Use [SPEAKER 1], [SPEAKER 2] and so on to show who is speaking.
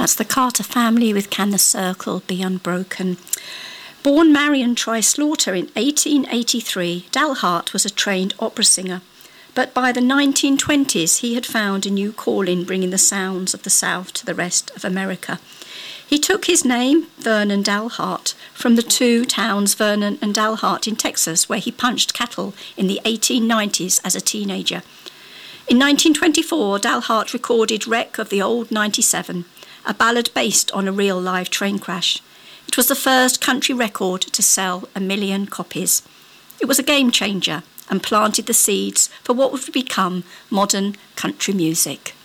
[SPEAKER 1] That's the Carter Family with Can the Circle Be Unbroken. Born Marion Troy Slaughter in 1883, Dalhart was a trained opera singer. But by the 1920s, he had found a new calling, bringing the sounds of the South to the rest of America. He took his name, Vernon Dalhart, from the two towns, Vernon and Dalhart, in Texas, where he punched cattle in the 1890s as a teenager. In 1924, Dalhart recorded Wreck of the Old 97, a ballad based on a real live train crash. It was the first country record to sell 1 million copies. It was a game changer and planted the seeds for what would become modern country music.